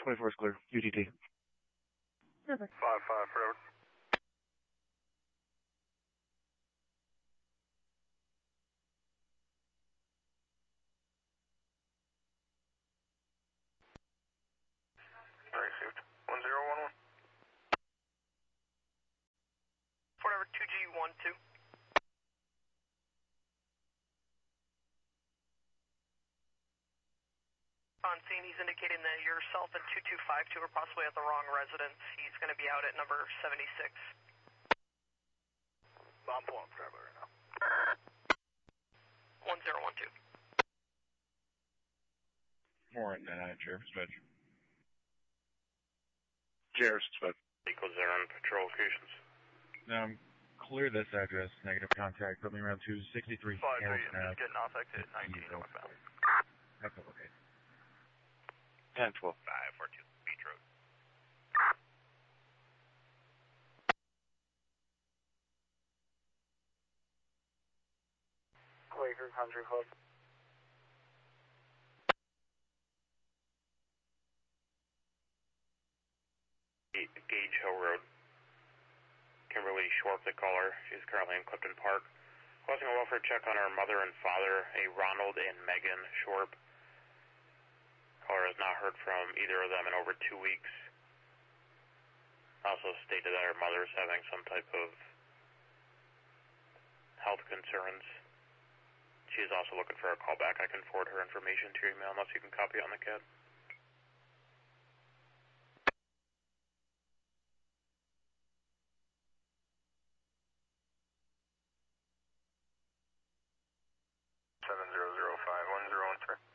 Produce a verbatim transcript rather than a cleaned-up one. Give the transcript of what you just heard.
twenty-four is clear. U T T. Perfect. five five forever. Received. one zero one one. Forever two G one two. On scene, he's indicating that yourself and two two five two are possibly at the wrong residence. He's going to be out at number seventy-six. I'm pulling forever right now. one zero one two. Warrant nine, Sheriff Dispatch. Sheriff Dispatch. Equals there on patrol locations. Um, clear this address. Negative contact. Put me around two sixty-three. five three, Hamilton Ave. getting off exit nineteen northbound. That's okay. ten twelve. five four two, Beach Road. Quaker Country Club. Gage Hill Road. Kimberly Schwartz, the caller. She's currently in Clifton Park. Requesting a welfare check on her mother and father, a Ronald and Megan Schwartz. Caller has not heard from either of them in over two weeks. Also stated that her mother is having some type of health concerns. She is also looking for a call back. I can forward her information to your email unless you can copy it on the C A D. seven zero zero five one zero one three.